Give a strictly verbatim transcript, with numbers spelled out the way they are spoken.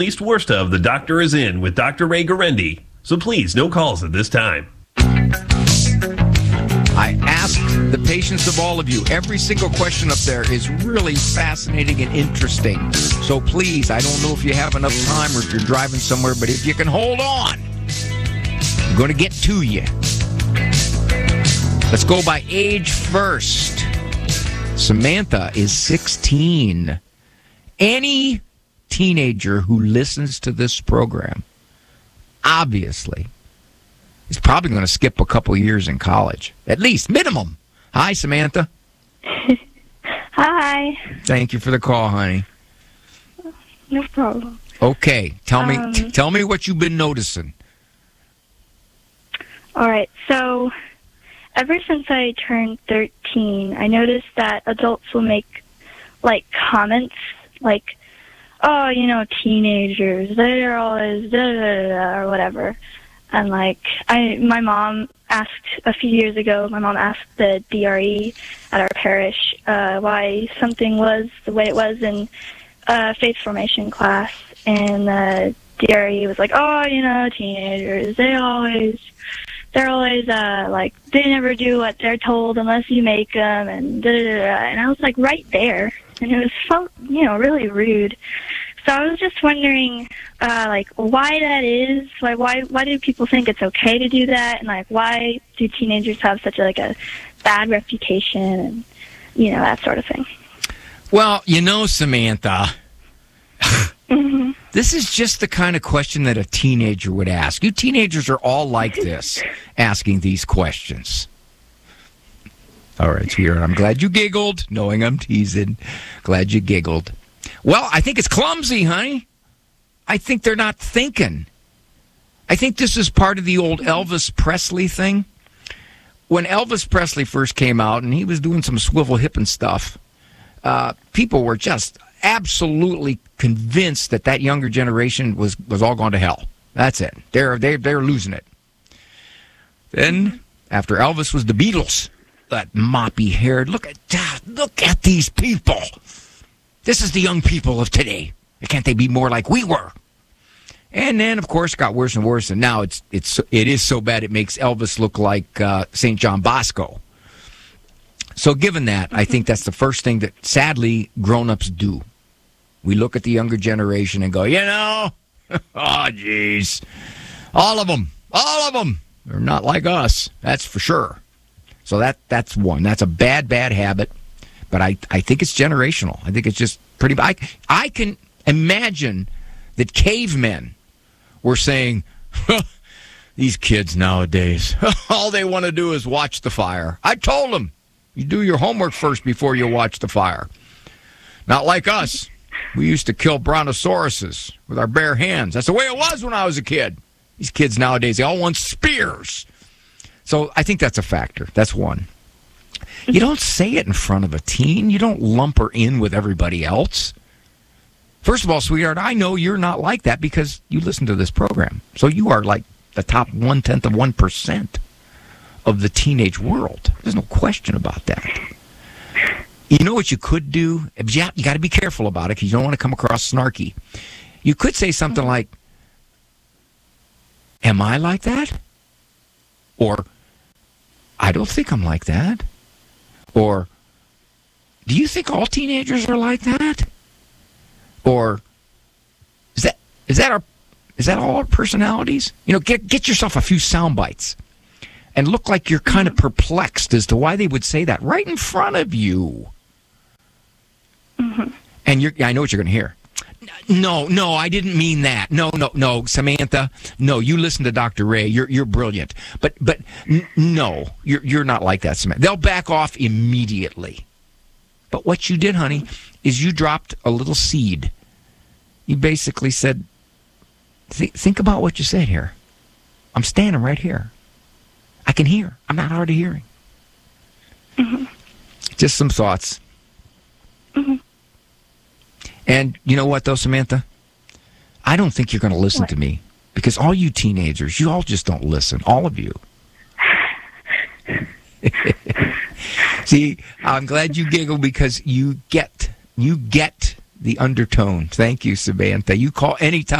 least worst of, the doctor is in with Doctor Ray Guarendi. So please, no calls at this time. I ask the patience of all of you. Every single question up there is really fascinating and interesting. So please, I don't know if you have enough time or if you're driving somewhere, but if you can hold on, I'm going to get to you. Let's go by age first. Samantha is sixteen. Any teenager who listens to this program, obviously, is probably going to skip a couple years in college. At least, minimum. Hi, Samantha. Hi. Thank you for the call, honey. No problem. Okay, tell me, Um, t- tell me what you've been noticing. All right, so ever since I turned thirteen, I noticed that adults will make, like, comments like, oh, you know, teenagers, they're always da-da-da-da, or whatever. And, like, I, my mom asked a few years ago, my mom asked the D R E at our parish uh, why something was the way it was in uh, faith formation class. And the D R E was like, oh, you know, teenagers, they always, they're always, uh, like, they never do what they're told unless you make them, and da-da-da-da. And I was, like, right there. And it was, felt, you know, really rude. So I was just wondering, uh, like, why that is. Why, why, why do people think it's okay to do that? And, like, why do teenagers have such a, like, a bad reputation and, you know, that sort of thing? Well, you know, Samantha, Mm-hmm. this is just the kind of question that a teenager would ask. You teenagers are all like this, asking these questions. All right, sweetheart, I'm glad you giggled, knowing I'm teasing. Glad you giggled. Well, I think it's clumsy, honey. I think they're not thinking. I think this is part of the old Elvis Presley thing. When Elvis Presley first came out and he was doing some swivel hipping stuff, uh, people were just absolutely convinced that that younger generation was, was all going to hell. That's it. They're, they're, they're losing it. Then, after Elvis was the Beatles, that moppy-haired, look at that, look at these people. This is the young people of today. Can't they be more like we were? And then, of course, it got worse and worse, and now it's it's it is so bad it makes Elvis look like uh, Saint John Bosco. So given that, I think that's the first thing that, sadly, grown-ups do. We look at the younger generation and go, you know, oh, jeez, all of them, all of them, they're not like us, that's for sure. So that that's one. That's a bad, bad habit. But I, I think it's generational. I think it's just pretty... I, I can imagine that cavemen were saying, these kids nowadays, all they want to do is watch the fire. I told them, you do your homework first before you watch the fire. Not like us. We used to kill brontosauruses with our bare hands. That's the way it was when I was a kid. These kids nowadays, they all want spears. So I think that's a factor. That's one. You don't say it in front of a teen. You don't lump her in with everybody else. First of all, sweetheart, I know you're not like that because you listen to this program. So you are like the top one-tenth of one percent of the teenage world. There's no question about that. You know what you could do? Yeah, you got to be careful about it because you don't want to come across snarky. You could say something like, am I like that? Or, I don't think I'm like that. Or, do you think all teenagers are like that? Or, is that is that our is that all our personalities? You know, get get yourself a few sound bites and look like you're kind of perplexed as to why they would say that right in front of you. Mm-hmm. And you're, I know what you're going to hear. No, no, I didn't mean that. No, no, no, Samantha. No, you listen to Doctor Ray. You're you're brilliant. But but n- no, you're you're not like that, Samantha. They'll back off immediately. But what you did, honey, is you dropped a little seed. You basically said, Th- think about what you said here. I'm standing right here. I can hear. I'm not hard of hearing. Mm-hmm. Just some thoughts. Mm-hmm. And you know what, though, Samantha? I don't think you're going to listen what? to me because all you teenagers, you all just don't listen. All of you. See, I'm glad you giggle because you get you get the undertone. Thank you, Samantha. You call anytime.